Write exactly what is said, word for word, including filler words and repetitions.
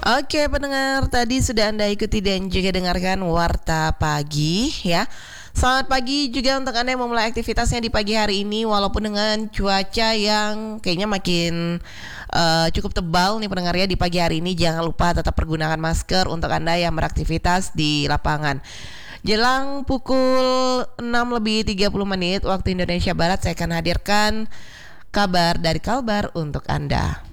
Oke pendengar, tadi sudah Anda ikuti dan juga dengarkan Warta Pagi ya. Selamat pagi juga untuk Anda yang memulai aktivitasnya di pagi hari ini, walaupun dengan cuaca yang kayaknya makin uh, cukup tebal nih pendengar ya di pagi hari ini. Jangan lupa tetap pergunakan masker untuk Anda yang beraktivitas di lapangan. Jelang pukul enam lebih tiga puluh menit waktu Indonesia Barat, saya akan hadirkan kabar dari Kalbar untuk Anda.